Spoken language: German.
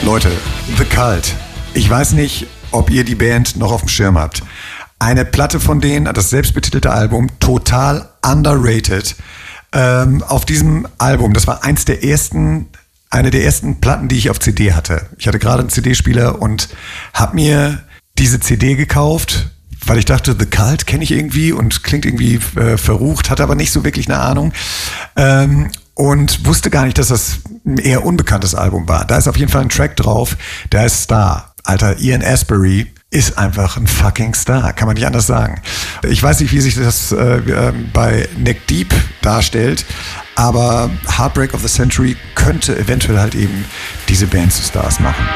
Leute, The Cult. Ich weiß nicht, ob ihr die Band noch auf dem Schirm habt. Eine Platte von denen, das selbstbetitelte Album, total underrated. Auf diesem Album, das war eine der ersten Platten, die ich auf CD hatte. Ich hatte gerade einen CD-Spieler und habe mir diese CD gekauft, weil ich dachte, The Cult kenne ich irgendwie und klingt irgendwie verrucht, hatte aber nicht so wirklich eine Ahnung. Und wusste gar nicht, dass das ein eher unbekanntes Album war. Da ist auf jeden Fall ein Track drauf, der ist Star. Alter, Ian Astbury ist einfach ein fucking Star, kann man nicht anders sagen. Ich weiß nicht, wie sich das bei Neck Deep darstellt, aber Heartbreak of the Century könnte eventuell halt eben diese Band zu Stars machen.